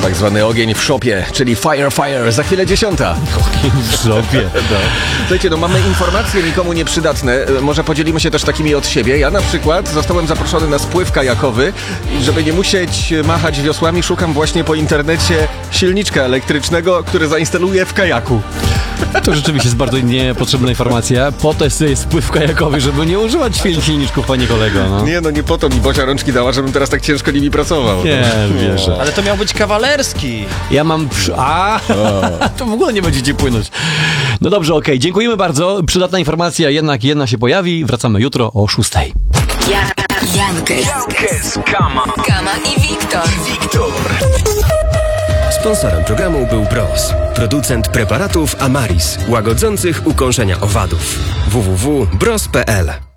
tak zwany ogień w szopie, czyli fire, za chwilę 10. Ogień w szopie. Słuchajcie, mamy informacje nikomu nieprzydatne, może podzielimy się też takimi od siebie. Ja na przykład zostałem zaproszony na spływ kajakowy i żeby nie musieć machać wiosłami, szukam właśnie po internecie silniczka elektrycznego, który zainstaluję w kajaku. To rzeczywiście jest bardzo niepotrzebna informacja. Po to jest spływ kajakowy, żeby nie używać silniczków, panie kolego. Nie po to mi Bocia rączki dała, żebym teraz tak ciężko nimi pracował. Nie, wierzę. Ale to miał być kawalerski. Ja mam... To w ogóle nie będziecie płynąć. No dobrze, okej. Dziękujemy bardzo. Przydatna informacja, jednak jedna się pojawi. Wracamy jutro o 6. Jankes, Kama i Wiktor. Sponsorem programu był Bros, producent preparatów Amaris, łagodzących ukąszenia owadów. www.bros.pl